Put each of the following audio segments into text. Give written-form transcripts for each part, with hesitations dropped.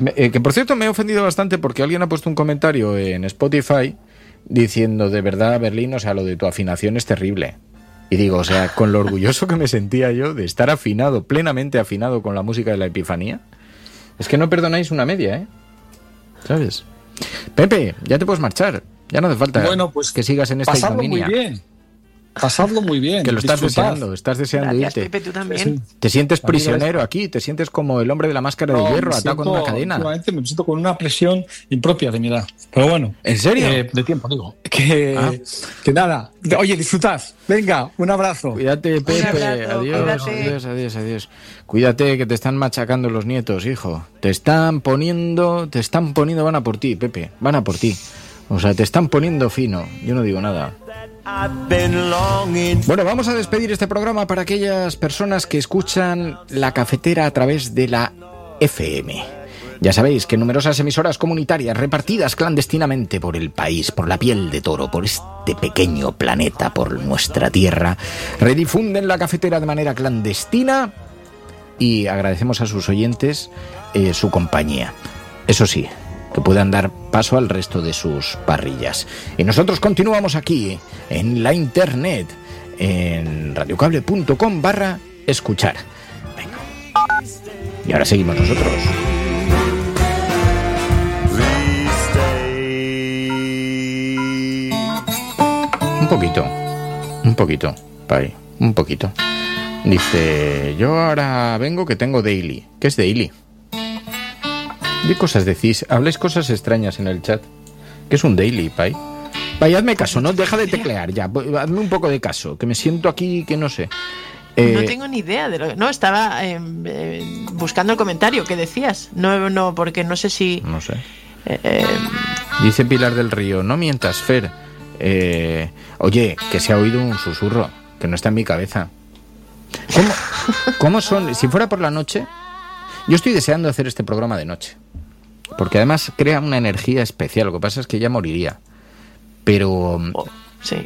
Que por cierto me he ofendido bastante porque alguien ha puesto un comentario en Spotify diciendo, de verdad, Berlín, o sea, lo de tu afinación es terrible. Y digo, o sea, con lo orgulloso que me sentía yo de estar afinado, plenamente afinado con la música de la Epifanía, es que no perdonáis una media, ¿eh? ¿Sabes? Pepe, ya te puedes marchar. Ya no hace falta que sigas en esta ignominia. Muy bien. Pasadlo muy bien. Que lo estás deseando Gracias, irte. Pepe, tú también. Sí. Te sientes prisionero aquí, te sientes como el hombre de la máscara de hierro, atado con una cadena. Últimamente me siento con una presión impropia de mi edad. Pero bueno. ¿En serio? De tiempo, digo. Que nada. Oye, disfrutad. Venga, un abrazo. Cuídate, Pepe. Abrazo, Adiós. Cuídate, que te están machacando los nietos, hijo. Te están poniendo, van a por ti, Pepe. Van a por ti. O sea, te están poniendo fino. Yo no digo nada. Bueno, vamos a despedir este programa para aquellas personas que escuchan La Cafetera a través de la FM. Ya sabéis que numerosas emisoras comunitarias repartidas clandestinamente por el país, por la piel de toro, por este pequeño planeta, por nuestra tierra, redifunden La Cafetera de manera clandestina y agradecemos a sus oyentes su compañía. Eso sí, que puedan dar paso al resto de sus parrillas. Y nosotros continuamos aquí, en la internet, en radiocable.com/escuchar. Venga. Y ahora seguimos nosotros. Un poquito, Pai, un poquito. Dice, yo ahora vengo que tengo daily. ¿Qué es daily? ¿Qué cosas decís? Habláis cosas extrañas en el chat. ¿Qué es un daily, Pai? Pai, hazme caso, no deja de teclear ya. Hazme un poco de caso, que me siento aquí que no sé. No tengo ni idea de lo que... No, estaba buscando el comentario que decías. No, porque no sé si... No sé. Dice Pilar del Río, no mientas, Fer. Oye, que se ha oído un susurro, que no está en mi cabeza. ¿Cómo son? Si fuera por la noche... Yo estoy deseando hacer este programa de noche, porque además crea una energía especial. Lo que pasa es que ya moriría. Pero... Sí,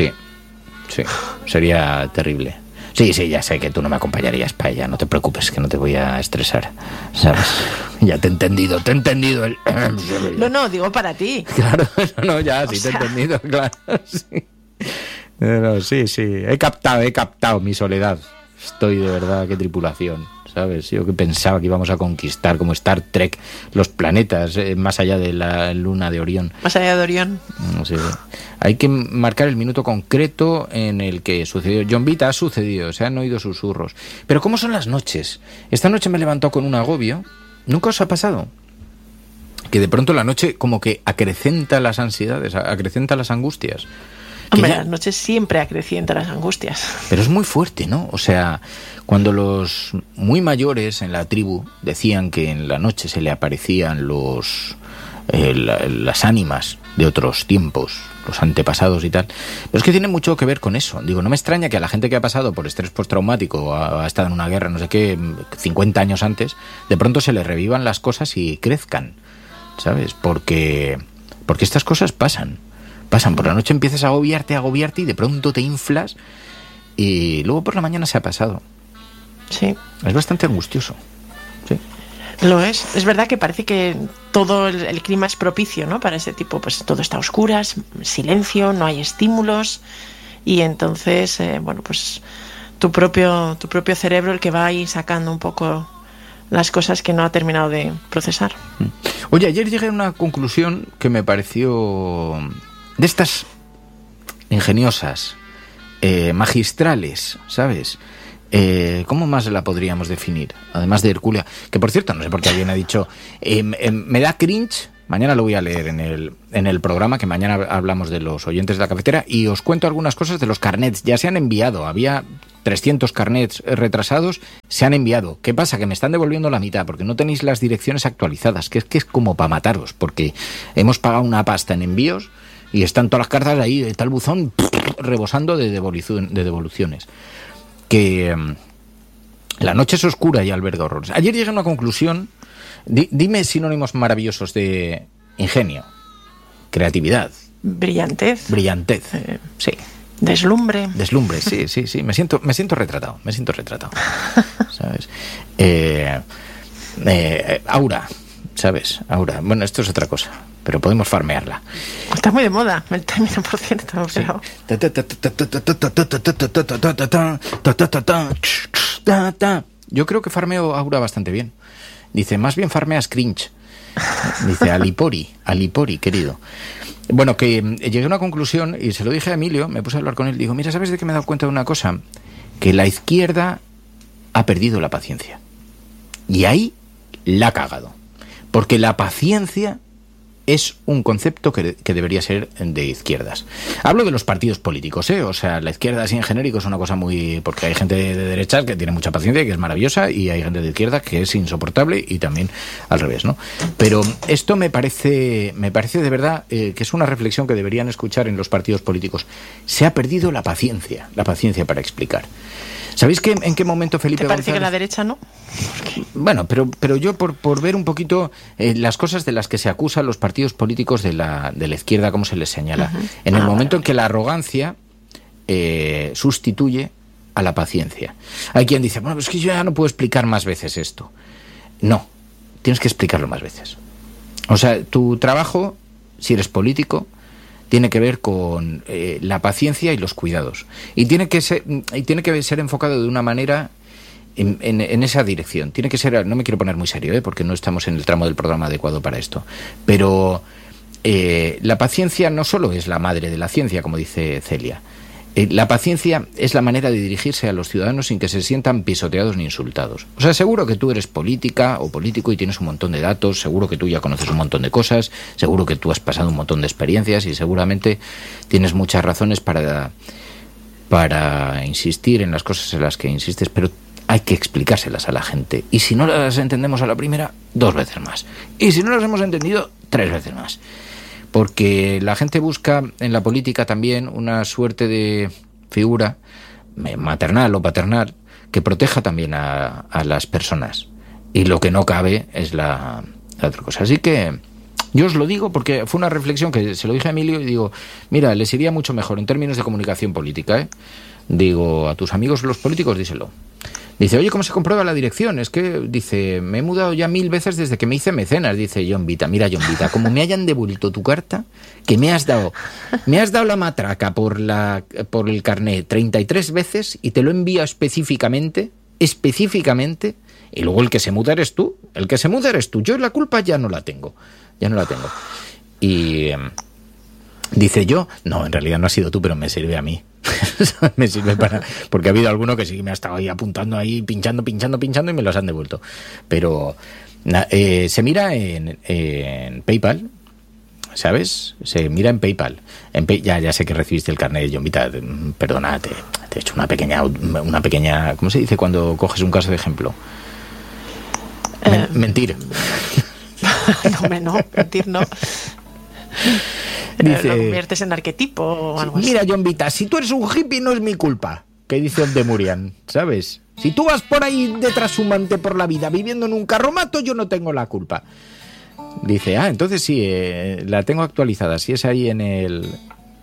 sería terrible. Sí, ya sé que tú no me acompañarías para ella. No te preocupes, que no te voy a estresar, ¿sabes? Ya te he entendido el... No, digo para ti. Claro, no, ya, sí, te he entendido, claro, sí. No, sí, he captado mi soledad. Estoy de verdad, qué tripulación, ¿sabes? Yo que pensaba que íbamos a conquistar, como Star Trek, los planetas más allá de la luna de Orión. Más allá de Orión. No sé. Hay que marcar el minuto concreto en el que sucedió. John Vita ha sucedido, se han oído susurros. Pero ¿cómo son las noches? Esta noche me levantó con un agobio. ¿Nunca os ha pasado? Que de pronto la noche como que acrecenta las ansiedades, acrecenta las angustias. Hombre, las noches siempre acrecientan las angustias. Pero es muy fuerte, ¿no? O sea, cuando los muy mayores en la tribu decían que en la noche se le aparecían las ánimas de otros tiempos, los antepasados y tal. Pero es que tiene mucho que ver con eso. Digo, no me extraña que a la gente que ha pasado por estrés postraumático o ha estado en una guerra, no sé qué, 50 años antes, de pronto se le revivan las cosas y crezcan, ¿sabes? Porque estas cosas pasan por la noche, empiezas a agobiarte y de pronto te inflas y luego por la mañana se ha pasado. Sí. Es bastante angustioso. Sí. Lo es. Es verdad que parece que todo el clima es propicio, ¿no? Para ese tipo, pues todo está a oscuras, silencio, no hay estímulos y entonces, pues tu propio cerebro el que va ahí sacando un poco las cosas que no ha terminado de procesar. Oye, ayer llegué a una conclusión que me pareció... de estas ingeniosas, magistrales, ¿sabes? ¿Cómo más la podríamos definir? Además de Hercúlea, que por cierto, no sé por qué alguien ha dicho, me da cringe. Mañana lo voy a leer en el programa, que mañana hablamos de los oyentes de la cafetera, y os cuento algunas cosas de los carnets. Ya se han enviado, había 300 carnets retrasados, se han enviado. ¿Qué pasa? Que me están devolviendo la mitad, porque no tenéis las direcciones actualizadas, que es como para mataros, porque hemos pagado una pasta en envíos, y están todas las cartas ahí, está el buzón rebosando de devoluciones. Que la noche es oscura y alberga horrores. Ayer llegué a una conclusión. Dime sinónimos maravillosos de ingenio, creatividad, brillantez, sí, deslumbre, sí. Me siento retratado, ¿sabes? Aura. ¿sabes? Ahora, bueno, esto es otra cosa, pero podemos farmearla. Está muy de moda el término por cierto, pero... Yo creo que farmeo Aura bastante bien. Dice, más bien farmeas cringe. Dice, Alipori, querido. Bueno, que llegué a una conclusión y se lo dije a Emilio, me puse a hablar con él, digo, mira, ¿sabes de qué me he dado cuenta de una cosa? Que la izquierda ha perdido la paciencia. Y ahí la ha cagado. Porque la paciencia es un concepto que debería ser de izquierdas. Hablo de los partidos políticos, ¿eh? O sea, la izquierda así en genérico es una cosa muy... Porque hay gente de derechas que tiene mucha paciencia y que es maravillosa, y hay gente de izquierda que es insoportable, y también al revés, ¿no? Pero esto me parece de verdad que es una reflexión que deberían escuchar en los partidos políticos. Se ha perdido la paciencia para explicar. ¿Sabéis en qué momento Felipe González... ¿Te parece que la derecha no? Bueno, pero yo por ver un poquito las cosas de las que se acusan los partidos políticos de la izquierda, cómo se les señala. Uh-huh. En el momento en que la arrogancia sustituye a la paciencia. Hay quien dice, bueno, es que yo ya no puedo explicar más veces esto. No, tienes que explicarlo más veces. O sea, tu trabajo, si eres político, tiene que ver con la paciencia y los cuidados. Y tiene que ser enfocado de una manera en esa dirección. Tiene que ser, no me quiero poner muy serio, porque no estamos en el tramo del programa adecuado para esto. Pero la paciencia no solo es la madre de la ciencia, como dice Celia. La paciencia es la manera de dirigirse a los ciudadanos sin que se sientan pisoteados ni insultados. O sea, seguro que tú eres política o político y tienes un montón de datos, seguro que tú ya conoces un montón de cosas, seguro que tú has pasado un montón de experiencias y seguramente tienes muchas razones para insistir en las cosas en las que insistes, pero hay que explicárselas a la gente. Y si no las entendemos a la primera, 2 veces más. Y si no las hemos entendido, 3 veces más. Porque la gente busca en la política también una suerte de figura maternal o paternal que proteja también a las personas. Y lo que no cabe es la otra cosa. Así que yo os lo digo porque fue una reflexión que se lo dije a Emilio y digo, mira, les iría mucho mejor en términos de comunicación política, Digo, a tus amigos los políticos díselo. Dice, oye, ¿cómo se comprueba la dirección? Es que, dice, me he mudado ya 1000 veces desde que me hice mecenas, dice John Vita. Mira, John Vita, como me hayan devuelto tu carta, que me has dado la matraca por el carné 33 veces y te lo envío específicamente, y luego el que se muda eres tú. Yo la culpa ya no la tengo. Y dice yo, no, en realidad no ha sido tú, pero me sirve a mí. Me sirve porque ha habido alguno que sí me ha estado ahí apuntando ahí, pinchando y me los han devuelto. Pero se mira en PayPal, ¿sabes? Se mira en PayPal. Ya sé que recibiste el carnet de John Vita. Perdona, te he hecho una pequeña, ¿cómo se dice cuando coges un caso de ejemplo? Mentir. No, mentir no. Dice, lo conviertes en arquetipo o algo así. Mira, John Vita, si tú eres un hippie no es mi culpa, que dice Ondemurian, ¿sabes? Si tú vas por ahí de trashumante por la vida viviendo en un carromato, yo no tengo la culpa. Dice, entonces sí, la tengo actualizada, si es ahí en el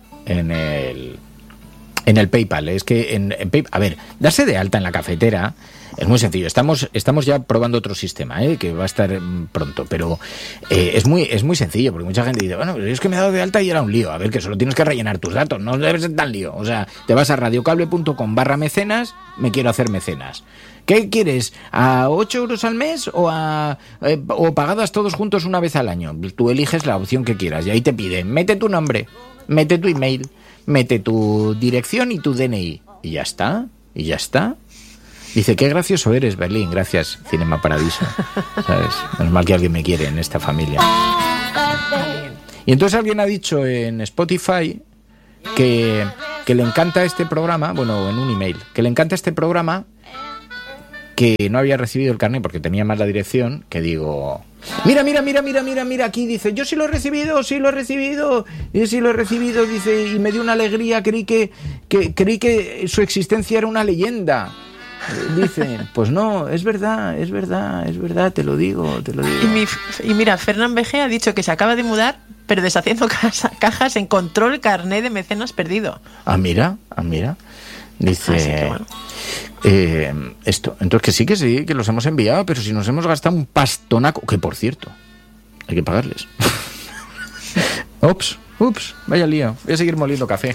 PayPal. Es que en PayPal, a ver, darse de alta en la cafetera es muy sencillo. Estamos ya probando otro sistema, que va a estar pronto, pero es muy sencillo, porque mucha gente dice, bueno, es que me he dado de alta y era un lío. A ver, que solo tienes que rellenar tus datos, no debe ser tan lío. O sea, te vas a radiocable.com/mecenas, me quiero hacer mecenas. ¿Qué quieres? ¿A 8 euros al mes o pagadas todos juntos una vez al año? Tú eliges la opción que quieras y ahí te piden, mete tu nombre, mete tu email, mete tu dirección y tu DNI. Y ya está. Dice, qué gracioso eres, Berlín. Gracias, Cinema Paradiso. ¿Sabes? Menos mal que alguien me quiere en esta familia. Y entonces alguien ha dicho en Spotify que le encanta este programa, bueno, en un email, que le encanta este programa, que no había recibido el carnet porque tenía mal la dirección, que digo... Mira, aquí dice, yo sí lo he recibido, dice, y me dio una alegría, creí que su existencia era una leyenda. Dice, pues no, es verdad, te lo digo. Y mira, Fernán BG ha dicho que se acaba de mudar, pero deshaciendo cajas encontró el carnet de mecenas perdido. Mira. Dice, bueno. Esto, entonces que sí, que los hemos enviado, pero si nos hemos gastado un pastonaco, que por cierto, Hay que pagarles. Ups, vaya lío. Voy a seguir moliendo café.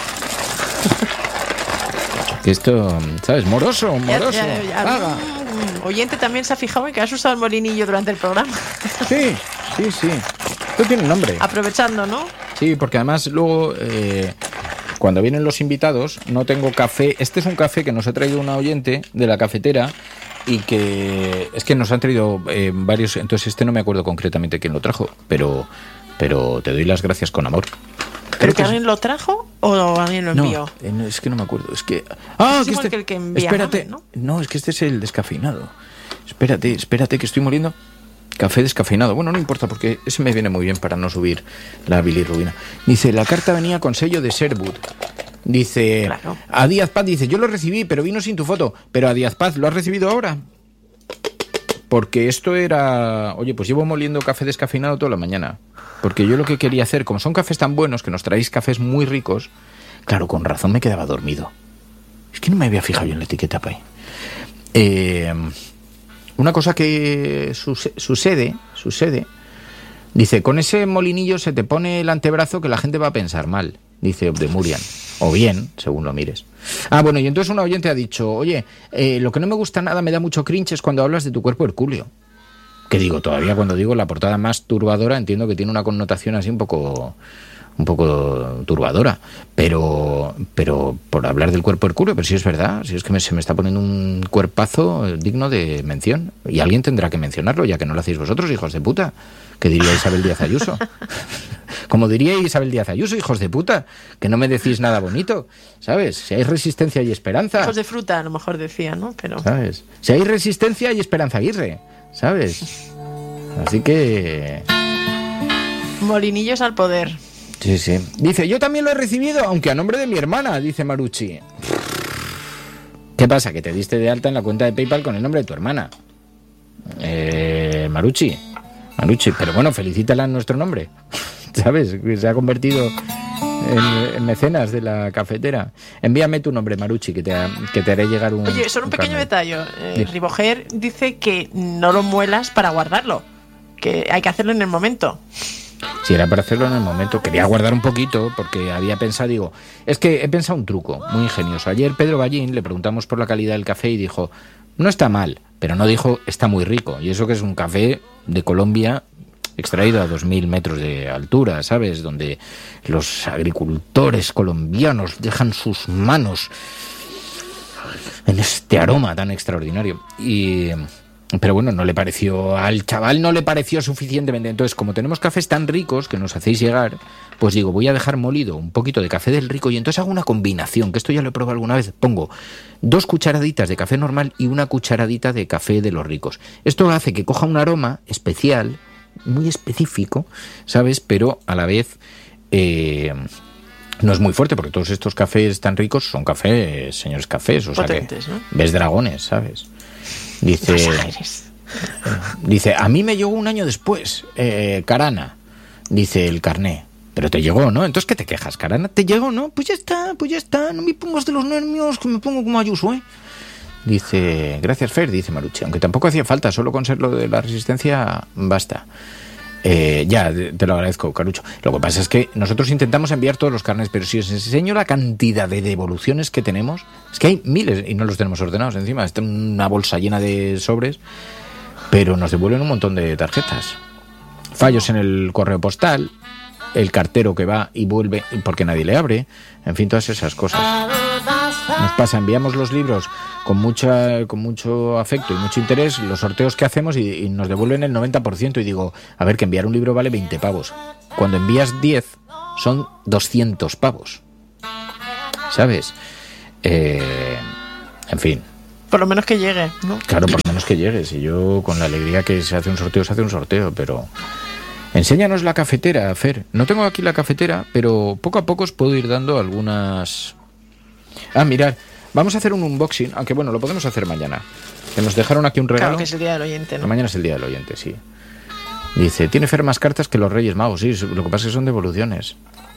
Que esto, ¿sabes? Moroso. Paga. Oyente también se ha fijado en que has usado el molinillo durante el programa. Sí. Esto tiene un nombre. Aprovechando, ¿no? Sí, porque además luego, cuando vienen los invitados, no tengo café. Este es un café que nos ha traído una oyente de la cafetera y que es que nos han traído varios. Entonces este no me acuerdo concretamente quién lo trajo, pero te doy las gracias con amor. ¿Pero que alguien lo trajo o alguien lo envió? No, es que no me acuerdo. Es que es igual que el que envía. Espérate, ¿no? Es que este es el descafeinado. Espérate, que estoy moliendo café descafeinado. Bueno, no importa, porque ese me viene muy bien para no subir la bilirrubina. Dice, la carta venía con sello de Sherwood. Dice, claro. A Díaz Paz dice, yo lo recibí, pero vino sin tu foto. Pero a Díaz Paz, ¿lo has recibido ahora? Porque esto era... Oye, pues llevo moliendo café descafeinado toda la mañana. Porque yo lo que quería hacer, como son cafés tan buenos, que nos traéis cafés muy ricos, claro, con razón me quedaba dormido. Es que no me había fijado yo en la etiqueta, pay. Una cosa que sucede, dice, con ese molinillo se te pone el antebrazo que la gente va a pensar mal, dice Obdemurian. O bien, según lo mires. Bueno, y entonces una oyente ha dicho, oye, lo que no me gusta nada, me da mucho cringe es cuando hablas de tu cuerpo hercúleo. Que digo, todavía cuando digo la portada más turbadora, entiendo que tiene una connotación así un poco turbadora, pero por hablar del cuerpo hercúleo, pero sí es verdad, si es que se me está poniendo un cuerpazo digno de mención, y alguien tendrá que mencionarlo, ya que no lo hacéis vosotros, hijos de puta, que diría Isabel Díaz Ayuso. Como diría Isabel Díaz Ayuso, hijos de puta, que no me decís nada bonito, ¿sabes? Si hay resistencia y esperanza. Hijos de fruta, a lo mejor decía, ¿no? Pero... ¿Sabes? Si hay resistencia y esperanza Aguirre, ¿sabes? Así que... Molinillos al poder. Sí. Dice, yo también lo he recibido, aunque a nombre de mi hermana, dice Marucci. ¿Qué pasa? Que te diste de alta en la cuenta de PayPal con el nombre de tu hermana. Marucci, pero bueno, felicítala en nuestro nombre. ¿Sabes? Que se ha convertido en mecenas de la cafetera. Envíame tu nombre, Marucci, que te haré llegar un... Oye, solo un pequeño detalle. Ribojer dice que no lo muelas para guardarlo, que hay que hacerlo en el momento. Si era para hacerlo en el momento, quería guardar un poquito porque había pensado, digo, es que he pensado un truco muy ingenioso. Ayer Pedro Ballín le preguntamos por la calidad del café y dijo, no está mal, pero no dijo, está muy rico. Y eso que es un café de Colombia extraído a 2000 metros de altura, ¿sabes? Donde los agricultores colombianos dejan sus manos en este aroma tan extraordinario. Pero bueno, no le pareció, al chaval no le pareció suficientemente. Entonces, como tenemos cafés tan ricos que nos hacéis llegar, pues digo, voy a dejar molido un poquito de café del rico y entonces hago una combinación, que esto ya lo he probado alguna vez. Pongo 2 cucharaditas de café normal y 1 cucharadita de café de los ricos. Esto hace que coja un aroma especial, muy específico, ¿sabes? Pero a la vez no es muy fuerte, porque todos estos cafés tan ricos son cafés, señores cafés, o potentes, sea que, ¿no? Ves dragones, ¿sabes? Dice, a mí me llegó un año después, Carana, dice el carné. Pero te llegó, ¿no? Entonces, ¿qué te quejas, Carana? ¿Te llegó, no? Pues ya está, no me pongas de los nervios, que me pongo como Ayuso, ¿eh? Dice, gracias, Fer, dice Marucci, aunque tampoco hacía falta, solo con ser lo de la resistencia basta. Ya, te lo agradezco, Carucho. Lo que pasa es que nosotros intentamos enviar todos los carnets, pero si os enseño la cantidad de devoluciones que tenemos, es que hay miles y no los tenemos ordenados encima. Está una bolsa llena de sobres, pero nos devuelven un montón de tarjetas. Fallos en el correo postal, el cartero que va y vuelve porque nadie le abre, en fin, todas esas cosas. Nos pasa, enviamos los libros con mucho afecto y mucho interés, los sorteos que hacemos y nos devuelven el 90%, y digo, a ver, que enviar un libro vale 20 pavos. Cuando envías 10 son 200 pavos. ¿Sabes? En fin. Por lo menos que llegue, ¿no? Claro, por lo menos que llegue. Si yo, con la alegría que se hace un sorteo, pero... Enséñanos la cafetera, Fer. No tengo aquí la cafetera, pero poco a poco os puedo ir dando algunas... mirad, vamos a hacer un unboxing, aunque bueno, lo podemos hacer mañana. Que nos dejaron aquí un regalo. Claro, que es el día del oyente, ¿no? Mañana es el día del oyente, sí. Dice, tiene Fer más cartas que los Reyes Magos. Sí, lo que pasa es que son devoluciones.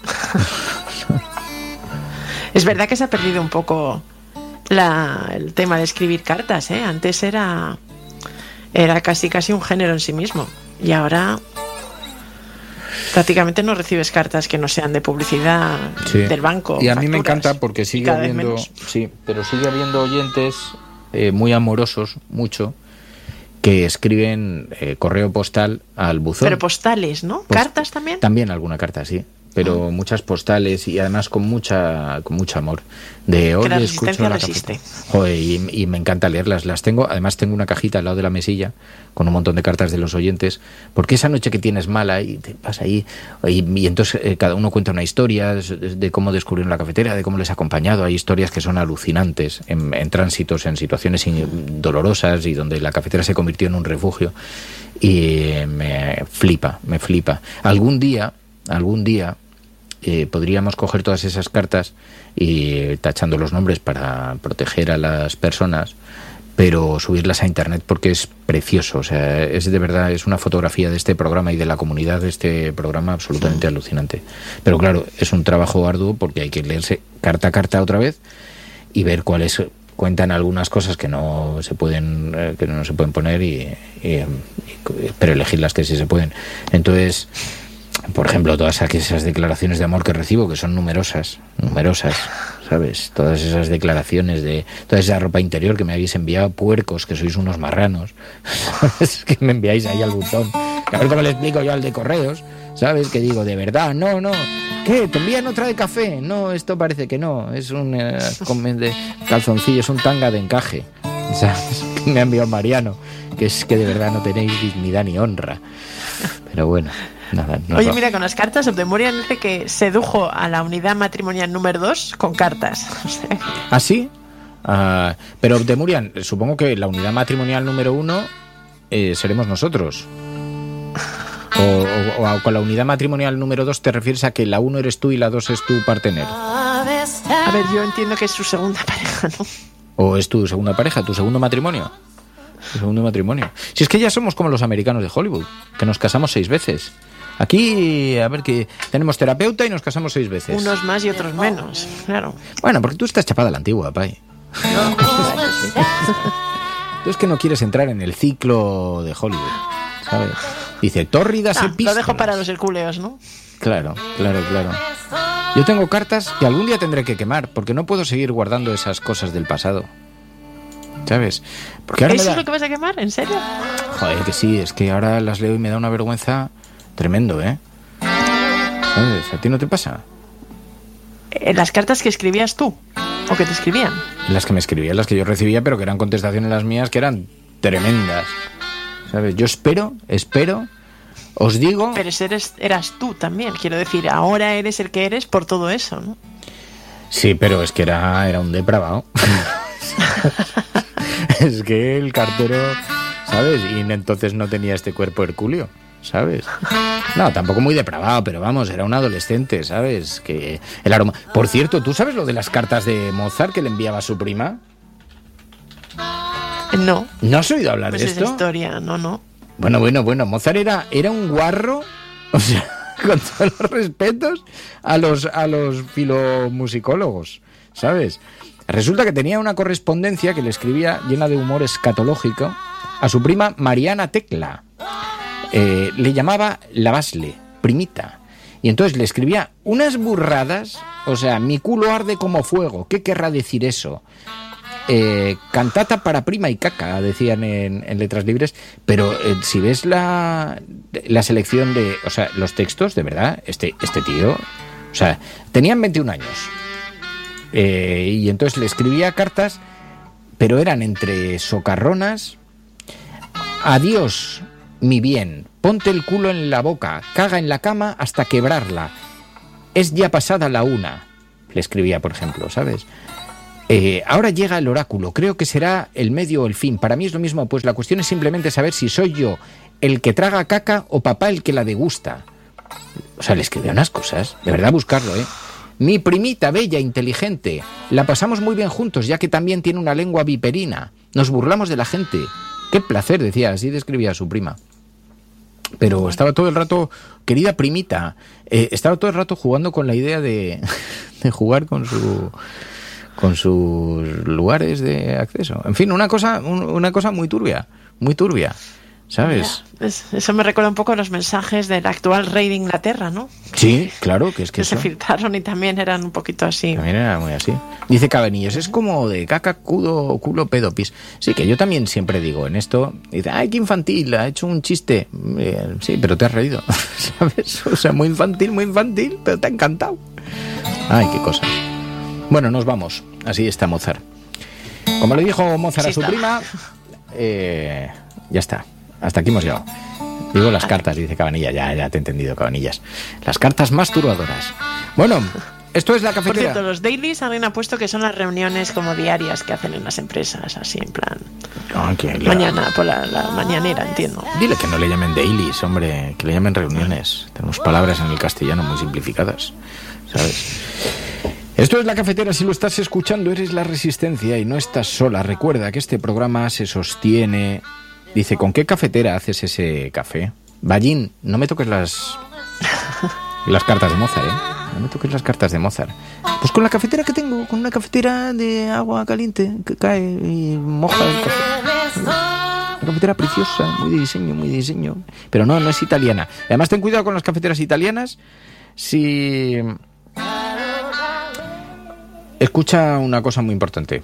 Es verdad que se ha perdido un poco el tema de escribir cartas, ¿eh? Antes era casi un género en sí mismo. Y ahora Prácticamente no recibes cartas que no sean de publicidad del banco. Y a mí me encanta porque sigue habiendo, pero sigue habiendo oyentes muy amorosos, mucho, que escriben correo postal al buzón. Pero postales, ¿no? ¿Cartas también? También alguna carta, sí. Pero muchas postales y además con mucho amor. De hoy escucho la resiste. Joder, y me encanta leerlas. Las tengo, además tengo una cajita al lado de la mesilla con un montón de cartas de los oyentes, porque esa noche que tienes mala y te vas ahí y entonces cada uno cuenta una historia de cómo descubrieron la cafetera, de cómo les ha acompañado. Hay historias que son alucinantes en tránsitos, en situaciones dolorosas y donde la cafetera se convirtió en un refugio y me flipa. Algún día podríamos coger todas esas cartas y tachando los nombres para proteger a las personas, pero subirlas a internet porque es precioso. O sea, es de verdad, es una fotografía de este programa y de la comunidad de este programa absolutamente alucinante. Pero claro, es un trabajo arduo porque hay que leerse carta a carta otra vez y ver cuáles cuentan algunas cosas que no se pueden poner pero elegir las que sí se pueden. Entonces, por ejemplo, todas esas declaraciones de amor que recibo, que son numerosas, ¿sabes? Todas esas declaraciones de toda esa ropa interior que me habéis enviado, puercos, que sois unos marranos, ¿sabes? Que me enviáis ahí al buzón. A ver cómo le explico yo al de correos, ¿sabes? Que digo, de verdad, no. ¿Qué? ¿Te envían otra de café? No, esto parece que no. Es un de calzoncillo, es un tanga de encaje, ¿sabes? Que me ha enviado Mariano, que es que de verdad no tenéis dignidad ni honra. Pero bueno. Nada, Oye, mira, con las cartas, Obdemurian dice que sedujo a la unidad matrimonial número 2 con cartas. O sea. ¿Ah, sí? Pero Obdemurian, supongo que la unidad matrimonial número 1 seremos nosotros. O con la unidad matrimonial número 2 te refieres a que la 1 eres tú y la 2 es tu partener. A ver, yo entiendo que es su segunda pareja, ¿no? ¿O es tu segunda pareja, tu segundo matrimonio? Tu segundo matrimonio. Si es que ya somos como los americanos de Hollywood, que nos casamos 6 veces. Aquí, a ver, que tenemos terapeuta y nos casamos 6 veces. Unos más y otros menos, claro. Bueno, porque tú estás chapada a la antigua, Pai. Tú es que no quieres entrar en el ciclo de Hollywood, ¿sabes? Dice, tórridas epístolas. Lo dejo para los hercúleos, ¿no? Claro. Yo tengo cartas que algún día tendré que quemar, porque no puedo seguir guardando esas cosas del pasado, ¿sabes? Porque ahora ¿Eso es lo que vas a quemar? ¿En serio? Joder, que sí, es que ahora las leo y me da una vergüenza tremendo, ¿eh? ¿Sabes? ¿A ti no te pasa? ¿Las cartas que escribías tú? ¿O que te escribían? Las que me escribían, las que yo recibía, pero que eran contestaciones las mías que eran tremendas, ¿sabes? Yo espero, os digo... Pero eras tú también, quiero decir, ahora eres el que eres por todo eso, ¿no? Sí, pero es que era un depravado. Es que el cartero, ¿sabes? Y entonces no tenía este cuerpo hercúleo, ¿sabes? No, tampoco muy depravado, pero vamos, era un adolescente, ¿sabes? Que el aroma... Por cierto, ¿tú sabes lo de las cartas de Mozart que le enviaba a su prima? No. ¿No has oído hablar de esto? Esa historia, no. Bueno, Mozart era un guarro, o sea, con todos los respetos a los filomusicólogos, ¿sabes? Resulta que tenía una correspondencia que le escribía llena de humor escatológico a su prima Mariana Tecla. Le llamaba la Basle, primita. Y entonces le escribía unas burradas, o sea, mi culo arde como fuego. ¿Qué querrá decir eso? Cantata para prima y caca, decían en Letras Libres. Pero si ves la selección de... O sea, los textos, de verdad, este tío... O sea, tenían 21 años. Y entonces le escribía cartas, pero eran entre socarronas. Adiós, mi bien, ponte el culo en la boca, caga en la cama hasta quebrarla. Es ya pasada la 1, le escribía, por ejemplo, ¿sabes? Ahora llega el oráculo, creo que será el medio o el fin. Para mí es lo mismo, pues la cuestión es simplemente saber si soy yo el que traga caca o papá el que la degusta. O sea, le escribía unas cosas, de verdad, buscarlo, ¿eh? Mi primita bella, inteligente, la pasamos muy bien juntos, ya que también tiene una lengua viperina. Nos burlamos de la gente. Qué placer, decía, así describía a su prima. Pero estaba todo el rato, querida primita, estaba todo el rato jugando con la idea de jugar con sus lugares de acceso. En fin, una cosa muy turbia, ¿sabes? Eso me recuerda un poco a los mensajes del actual rey de Inglaterra, ¿no? Sí, claro, que se filtraron y también eran un poquito así. También era muy así. Dice Cabanillas, es como de caca, culo, pedo, pis. Sí, que yo también siempre digo en esto, dice, ay, qué infantil, ha hecho un chiste. Sí, pero te has reído, ¿sabes? O sea, muy infantil, pero te ha encantado. Ay, qué cosas. Bueno, nos vamos. Así está Mozart. Como le dijo Mozart a su prima, ya está. Hasta aquí hemos llegado. Digo las cartas, dice Cabanilla. Ya te he entendido, Cabanillas. Las cartas más turbadoras. Bueno, esto es la cafetera. Por cierto, los dailies alguien ha puesto que son las reuniones como diarias que hacen en las empresas, así en plan. Mañana, por la mañanera, entiendo. Dile que no le llamen dailies, hombre, que le llamen reuniones. Tenemos palabras en el castellano muy simplificadas, ¿sabes? Esto es la cafetera, si lo estás escuchando eres la resistencia y no estás sola. Recuerda que este programa se sostiene... Dice, ¿con qué cafetera haces ese café? Ballín, no me toques las cartas de Mozart, ¿eh? No me toques las cartas de Mozart. Pues con la cafetera que tengo, con una cafetera de agua caliente que cae y moja el café. Una cafetera preciosa, muy de diseño. Pero no es italiana. Además, ten cuidado con las cafeteras italianas. Si... Escucha una cosa muy importante.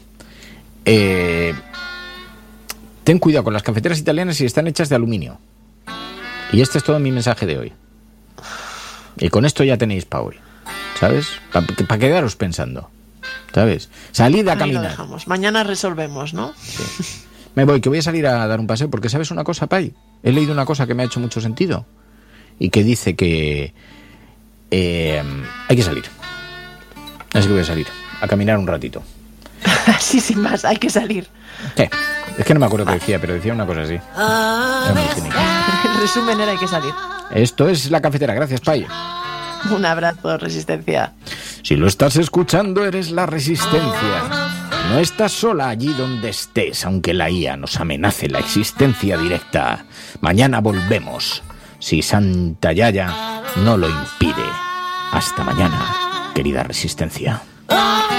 Ten cuidado con las cafeteras italianas si están hechas de aluminio. Y este es todo mi mensaje de hoy. Y con esto ya tenéis para hoy, ¿sabes? Para quedaros pensando, ¿sabes? Salid a caminar. Ahí lo dejamos. Mañana resolvemos, ¿no? Sí. Me voy, que voy a salir a dar un paseo, porque ¿sabes una cosa, Pai? He leído una cosa que me ha hecho mucho sentido y que dice que hay que salir. Así que voy a salir a caminar un ratito. Sí, sin más, hay que salir. Sí. Es que no me acuerdo qué decía, pero decía una cosa así. Era muy cínico. El resumen era hay que salir. Esto es la cafetera, gracias, Pai. Un abrazo, resistencia. Si lo estás escuchando, eres la resistencia. No estás sola allí donde estés, aunque la IA nos amenace la existencia directa. Mañana volvemos, si Santa Yaya no lo impide. Hasta mañana, querida resistencia.